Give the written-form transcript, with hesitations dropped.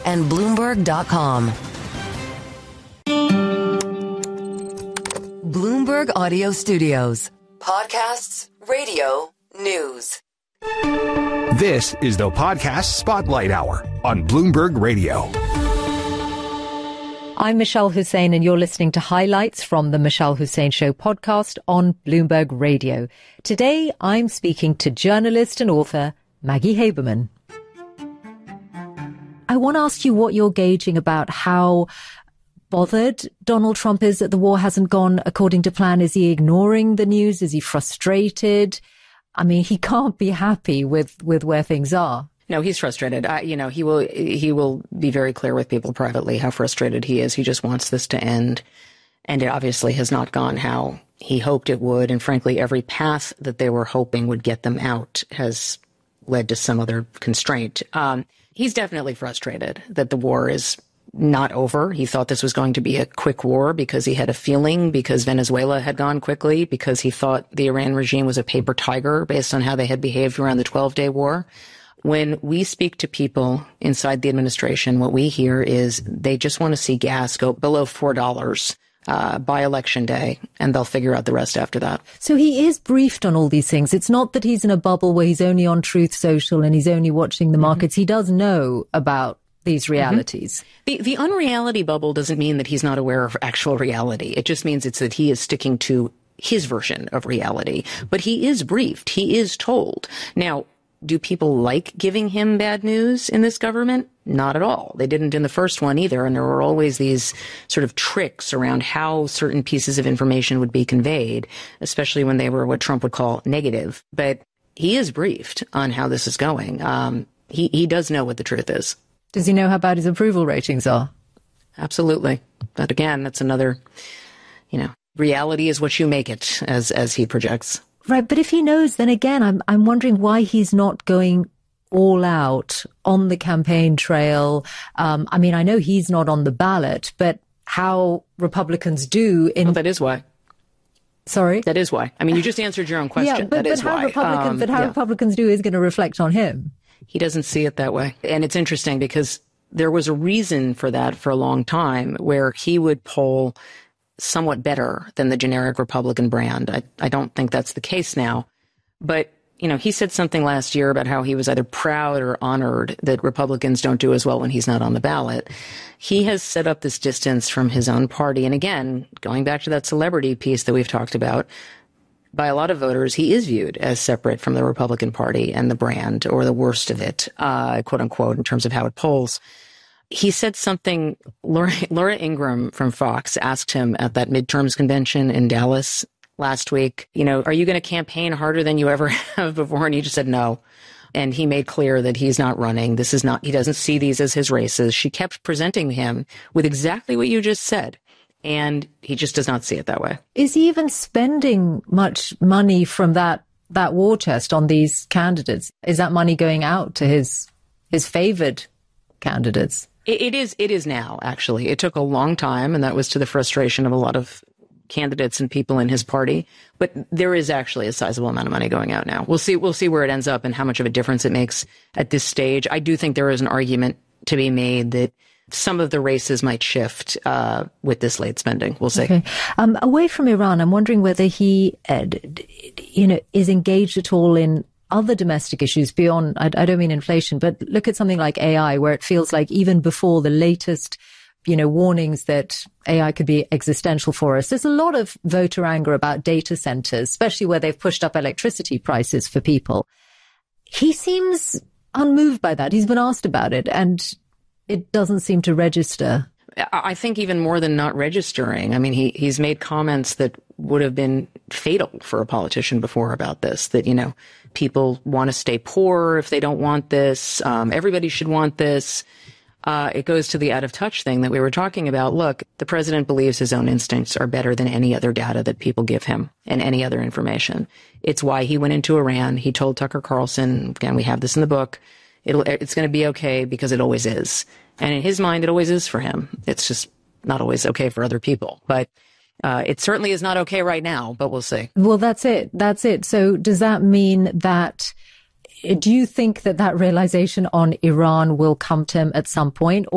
and Bloomberg.com. Bloomberg Audio Studios. Podcasts, radio, news. This is the Podcast Spotlight Hour on Bloomberg Radio. I'm Michelle Hussein, and you're listening to highlights from the Michelle Hussein Show podcast on Bloomberg Radio. Today, I'm speaking to journalist and author Maggie Haberman. I want to ask you what you're gauging about how bothered Donald Trump is that the war hasn't gone according to plan. Is he ignoring the news? Is he frustrated? I mean, he can't be happy with where things are. No, he's frustrated. He will be very clear with people privately how frustrated he is. He just wants this to end. And it obviously has not gone how he hoped it would. And frankly, every path that they were hoping would get them out has led to some other constraint. He's definitely frustrated that the war is not over. He thought this was going to be a quick war because he had a feeling, because Venezuela had gone quickly, because he thought the Iran regime was a paper tiger based on how they had behaved around the 12-day war. When we speak to people inside the administration, what we hear is they just want to see gas go below $4 by Election Day, and they'll figure out the rest after that. So he is briefed on all these things. It's not that he's in a bubble where he's only on Truth Social and he's only watching the markets. He does know about these realities. The unreality bubble doesn't mean that he's not aware of actual reality. It just means it's that he is sticking to his version of reality. But he is briefed. He is told. Now, do people like giving him bad news in this government? Not at all. They didn't in the first one either. And there were always these sort of tricks around how certain pieces of information would be conveyed, especially when they were what Trump would call negative. But he is briefed on how this is going. He does know what the truth is. Does he know how bad his approval ratings are? Absolutely. But again, that's another, reality is what you make it, as he projects. Right. But if he knows, then again, I'm wondering why he's not going all out on the campaign trail. I know he's not on the ballot, but how Republicans do in... Well, that is why. Sorry? That is why. You just answered your own question. Yeah, but how why. Republicans do is going to reflect on him. He doesn't see it that way. And it's interesting because there was a reason for that for a long time where he would poll somewhat better than the generic Republican brand. I don't think that's the case now. But, he said something last year about how he was either proud or honored that Republicans don't do as well when he's not on the ballot. He has set up this distance from his own party. And again, going back to that celebrity piece that we've talked about, by a lot of voters, he is viewed as separate from the Republican Party and the brand, or the worst of it, quote unquote, in terms of how it polls. He said something, Laura Ingraham from Fox asked him at that midterms convention in Dallas last week, are you going to campaign harder than you ever have before? And he just said no. And he made clear that he's not running. He doesn't see these as his races. She kept presenting him with exactly what you just said. And he just does not see it that way. Is he even spending much money from that war chest on these candidates? Is that money going out to his favored candidates? It is now, actually. It took a long time, and that was to the frustration of a lot of candidates and people in his party. But there is actually a sizable amount of money going out now. We'll see where it ends up and how much of a difference it makes at this stage. I do think there is an argument to be made that some of the races might shift with this late spending. We'll see. Okay. Away from Iran, I'm wondering whether he, is engaged at all in other domestic issues beyond, I don't mean inflation, but look at something like AI, where it feels like even before the latest, warnings that AI could be existential for us. There's a lot of voter anger about data centers, especially where they've pushed up electricity prices for people. He seems unmoved by that. He's been asked about it, and it doesn't seem to register. I think even more than not registering. He's made comments that would have been fatal for a politician before about this, that, people want to stay poor if they don't want this. Everybody should want this. It goes to the out of touch thing that we were talking about. Look, the president believes his own instincts are better than any other data that people give him and any other information. It's why he went into Iran. He told Tucker Carlson, again, we have this in the book, it's going to be okay because it always is. And in his mind, it always is for him. It's just not always okay for other people. But it certainly is not okay right now, but we'll see. Well, that's it. So does that mean that, do you think that realization on Iran will come to him at some point?